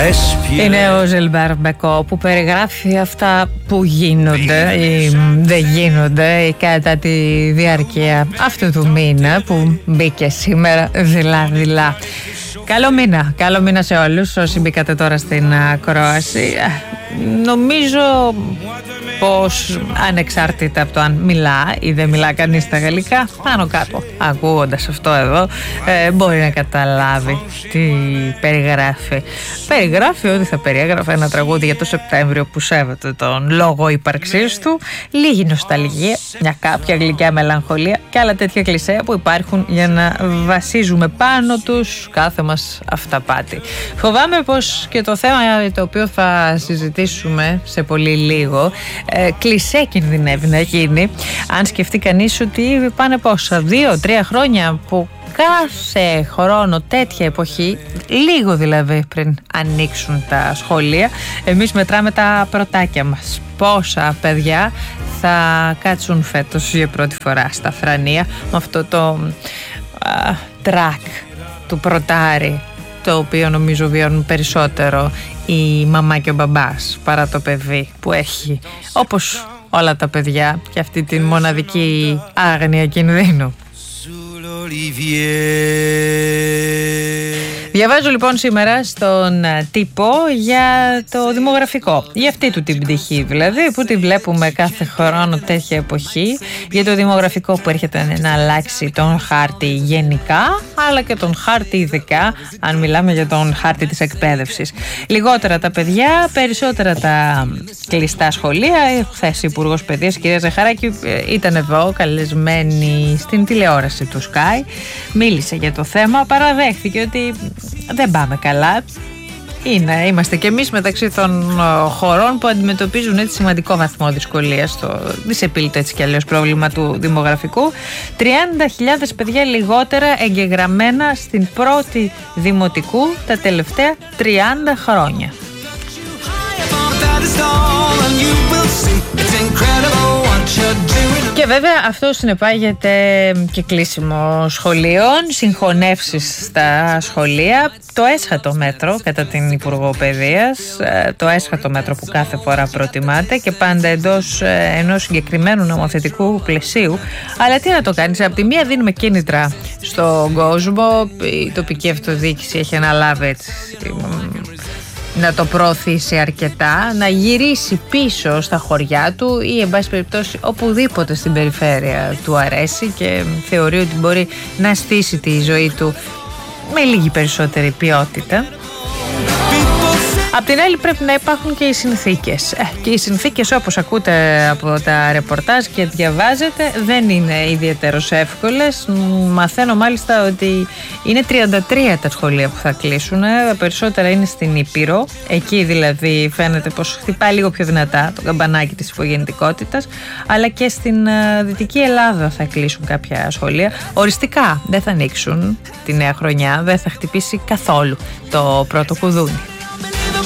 Είναι ο Ζιλμπέρ Μπεκό που περιγράφει αυτά που γίνονται ή δεν γίνονται κατά τη διάρκεια αυτού του μήνα που μπήκε σήμερα δειλά-δειλά. Καλό μήνα σε όλους όσοι μπήκατε τώρα στην ακρόαση. Νομίζω πως ανεξάρτητα από το αν μιλά ή δεν μιλά κανείς στα γαλλικά, πάνω κάτω ακούγοντας αυτό εδώ μπορεί να καταλάβει τι περιγράφει. Περιγράφει ότι θα περιέγραφε ένα τραγούδι για το Σεπτέμβριο που σέβεται τον λόγο ύπαρξής του, λίγη νοσταλγία, μια κάποια γλυκιά μελαγχολία και άλλα τέτοια κλισέ που υπάρχουν για να βασίζουμε πάνω τους κάθε μας αυταπάτη. Φοβάμαι πως και το θέμα το οποίο θα συζητήσουμε σε πολύ λίγο κλισέ κινδυνεύει να γίνει, αν σκεφτεί κανείς ότι πάνε πόσα 2-3 χρόνια που κάθε χρόνο τέτοια εποχή, λίγο δηλαδή πριν ανοίξουν τα σχολεία, εμείς μετράμε τα πρωτάκια μας. Πόσα παιδιά θα κάτσουν φέτος για πρώτη φορά στα Φρανία με αυτό το τρακ του πρωτάρι, το οποίο νομίζω βιώνουν περισσότερο η μαμά και ο μπαμπάς παρά το παιδί που έχει, όπως όλα τα παιδιά, και αυτή τη μοναδική άγνοια κινδύνου. Διαβάζω λοιπόν σήμερα στον τύπο για το δημογραφικό, για αυτή του την πτυχή δηλαδή που τη βλέπουμε κάθε χρόνο τέτοια εποχή, για το δημογραφικό που έρχεται να αλλάξει τον χάρτη γενικά αλλά και τον χάρτη ειδικά, αν μιλάμε για τον χάρτη της εκπαίδευσης. Λιγότερα τα παιδιά, περισσότερα τα κλειστά σχολεία. Χθες η Υπουργός Παιδείας κυρία Ζαχαράκη ήταν εδώ καλεσμένη στην τηλεόραση του Sky, μίλησε για το θέμα, παραδέχθηκε ότι δεν πάμε καλά. Είμαστε και εμείς μεταξύ των χωρών που αντιμετωπίζουν έτσι σημαντικό βαθμό δυσκολίας στο δυσεπίλητο έτσι κι αλλιώς πρόβλημα του δημογραφικού. 30.000 παιδιά λιγότερα εγγεγραμμένα στην πρώτη δημοτικού τα τελευταία 30 χρόνια. Και βέβαια αυτό συνεπάγεται και κλείσιμο σχολείων, συγχωνεύσεις στα σχολεία, το έσχατο μέτρο κατά την Υπουργό Παιδείας, το έσχατο μέτρο που κάθε φορά προτιμάται και πάντα εντός ενός συγκεκριμένου νομοθετικού πλαισίου. Αλλά τι να το κάνεις, από τη μία δίνουμε κίνητρα στον κόσμο, η τοπική αυτοδιοίκηση έχει αναλάβει έτσι να το προωθήσει αρκετά, να γυρίσει πίσω στα χωριά του ή εν πάση περιπτώσει οπουδήποτε στην περιφέρεια του αρέσει και θεωρεί ότι μπορεί να στήσει τη ζωή του με λίγη περισσότερη ποιότητα. Απ' την άλλη πρέπει να υπάρχουν και οι συνθήκες. Και οι συνθήκες, όπως ακούτε από τα ρεπορτάζ και διαβάζετε, δεν είναι ιδιαίτερως εύκολες. Μαθαίνω μάλιστα ότι είναι 33 τα σχολεία που θα κλείσουν. Τα περισσότερα είναι στην Ήπειρο. Εκεί δηλαδή φαίνεται πως χτυπάει λίγο πιο δυνατά το καμπανάκι της υπογεννητικότητας. Αλλά και στην Δυτική Ελλάδα θα κλείσουν κάποια σχολεία. Οριστικά δεν θα ανοίξουν τη νέα χρονιά, δεν θα χτυπήσει καθόλου το πρώτο κουδούνι.